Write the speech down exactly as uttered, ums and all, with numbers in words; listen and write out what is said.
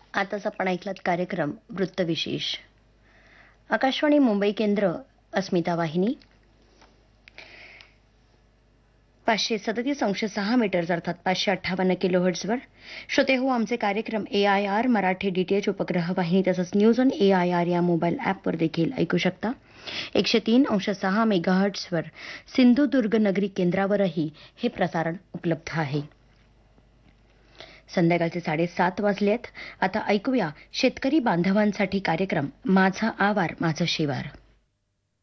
आताच आपण ऐकलात कार्यक्रम वृत्तविशेष. आकाशवाणी मुंबई केंद्र, अस्मिता वाहिनी पाचशे सदतीस अंश सहा मीटर्स अर्थात पाचशे अठ्ठावन्न किलोहर्ट्झवर. श्रोते हो, आमचे कार्यक्रम ए आय आर मराठी डीटीएच उपग्रह वाहिनी तसंच news on A I R या मोबाईल ॲपवर देखील ऐकू शकता. एकशे तीन अंश सहा मेगाहर्ट्झवर सिंधुदुर्ग नगरी केंद्रावरही हे प्रसारण उपलब्ध आहे. संध्याकाळचे साडेसात वाजलेत. आता ऐकूया शेतकरी बांधवांसाठी कार्यक्रम माझा आवार माझं शिवार.